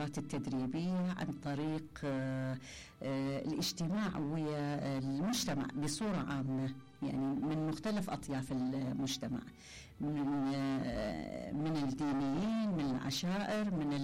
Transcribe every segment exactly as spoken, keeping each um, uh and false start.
الدورات التدريبية، عن طريق الاجتماع ويا المجتمع بصورة عامة، يعني من مختلف أطياف المجتمع، من من الدينيين، من العشائر، من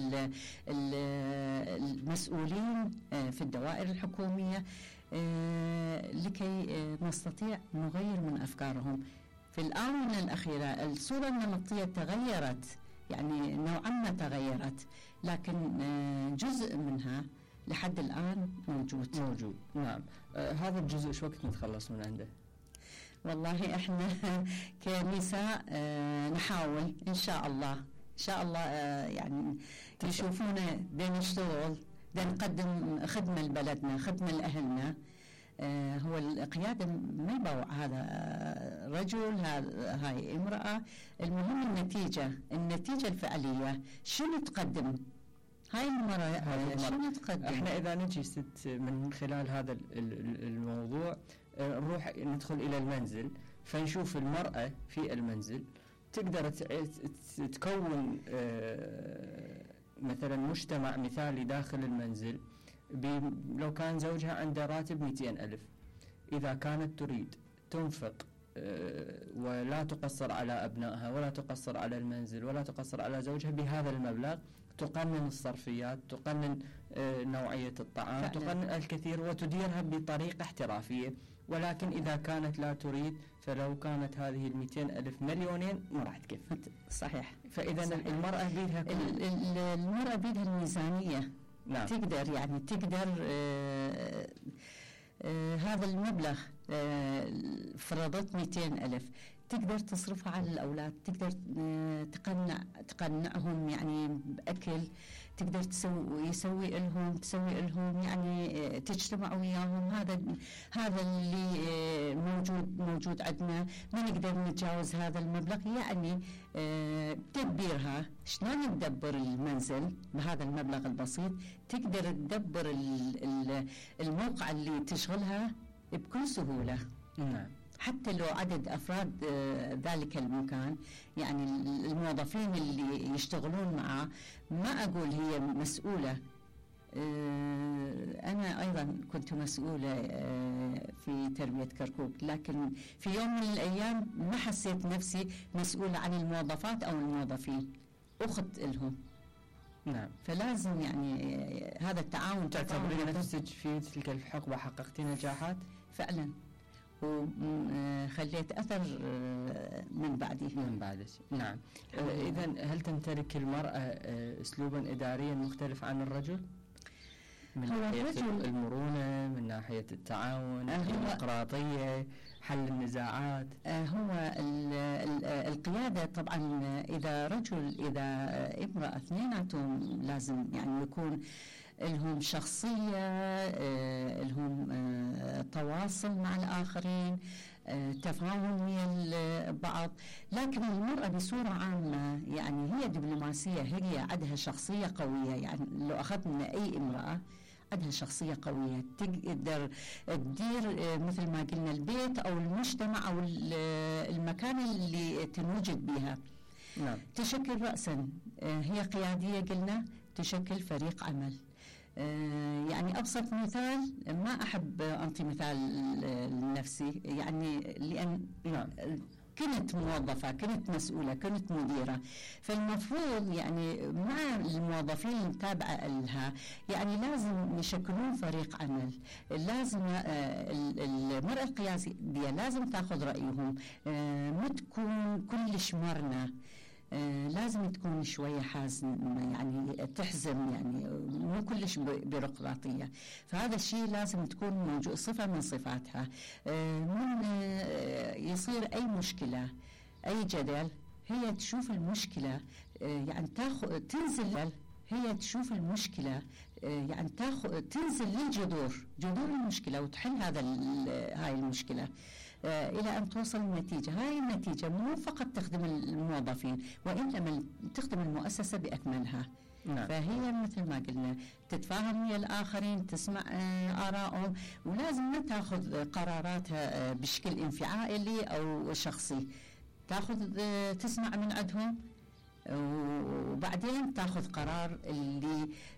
المسؤولين في الدوائر الحكومية، لكي نستطيع نغير من أفكارهم. في الآونة الأخيرة الصورة النمطية تغيرت، يعني نوعا ما تغيرت، لكن جزء منها لحد الآن موجود موجود نعم. آه هذا الجزء ايش وقت نتخلص من عنده؟ والله احنا كنساء آه نحاول ان شاء الله ان شاء الله آه يعني يشوفونا بدنا نشتغل، بدنا نقدم خدمة لبلدنا، خدمة لأهلنا. آه هو القيادة ما يبوع، هذا رجل، هاي امرأة، المهم النتيجة، النتيجة الفعلية شنو تقدم هاي المرة، شنو تقدم. احنا اذا نجي ست من خلال هذا الموضوع نروح ندخل الى المنزل، فنشوف المرأة في المنزل تقدر تكون مثلا مجتمع مثالي داخل المنزل. لو كان زوجها عنده راتب مئتين ألف، إذا كانت تريد تنفق ولا تقصر على أبنائها ولا تقصر على المنزل ولا تقصر على زوجها بهذا المبلغ، تقنن الصرفيات، تقنن نوعية الطعام، تقنن الكثير وتديرها بطريقة احترافية. ولكن إذا كانت لا تريد، فلو كانت هذه المئتين ألف مليونين ما راح تكفي. صحيح. فإذا صحيح. المرأة بيدها المرأة بيدها الميزانية. نعم. تقدر يعني تقدر آه آه هذا المبلغ آه فرضت مئتين ألف، تقدر تصرفها على الأولاد، تقدر آه تقنع تقنعهم يعني بأكل، تقدر تسوي يسوي لهم تسوي لهم يعني آه تجتمع وياهم. هذا هذا اللي آه موجود موجود عندنا، ما نقدر نتجاوز هذا المبلغ. يعني آه تدبيرها شلون تدبر المنزل بهذا المبلغ البسيط، تقدر تدبر الموقع اللي تشغلها بكل سهولة. نعم. حتى لو عدد أفراد ذلك المكان، يعني الموظفين اللي يشتغلون معه، ما أقول هي مسؤولة. أنا أيضا كنت مسؤولة في تربية كركوك، لكن في يوم من الأيام ما حسيت نفسي مسؤولة عن الموظفات أو الموظفين، أخت لهم. نعم. فلازم يعني هذا التعاون. تعتبرين نفسك في تلك الحقبة حققتي نجاحات؟ فعلا، وخليت أثر من بعدي من بعدك. نعم. إذن هل تمتلك المرأة أسلوبا إداريا مختلف عن الرجل؟ من ناحية المرونة، من ناحية التعاون، الديمقراطية، حل النزاعات. هو القيادة طبعا إذا رجل إذا امرأة، اثنيناتهم لازم يعني يكون لهم شخصية، لهم تواصل مع الآخرين، تفاهم ويا بعض. لكن المرأة بصورة عامة يعني هي دبلوماسية، هي عندها شخصية قوية. يعني لو أخذنا أي امرأة عندها شخصية قوية، تقدر تدير مثل ما قلنا البيت أو المجتمع أو المكان اللي تنوجد بها. نعم. تشكل رأسا، هي قيادية قلنا، تشكل فريق عمل. يعني أبسط مثال، ما أحب أنطي مثال لنفسي يعني، لأن نعم. كنت موظفة، كنت مسؤولة، كنت مديرة، فالمفروض يعني مع الموظفين المتابعة لها يعني لازم يشكلون فريق عمل. لازم المرأة القيادية لازم تأخذ رأيهم، ما تكون كلش مرنة، آه لازم تكون شوية حازمة، يعني تحزم، يعني مو كلش بيروقراطية. فهذا الشيء لازم تكون موجود، صفة من صفاتها. آه من آه يصير أي مشكلة، أي جدل، هي تشوف المشكلة، آه يعني تاخذ تنزل، هي تشوف المشكلة، آه يعني تاخذ تنزل للجذور، جذور المشكلة، وتحل هذا هاي المشكلة آه إلى أن توصل النتيجة. هاي النتيجة مو فقط تخدم الموظفين، وإنما تخدم المؤسسة بأكملها. نعم. فهي مثل ما قلنا تتفاهم ويا الآخرين، تسمع آه آرائهم، ولازم ما تأخذ قراراتها آه بشكل انفعالي أو شخصي، تأخذ آه تسمع من عندهم وبعدين تأخذ قرار اللي